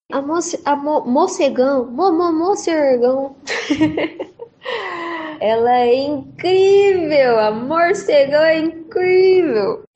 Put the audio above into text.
Mocegão, Mocegão. Ela é incrível, a Morcegão é incrível.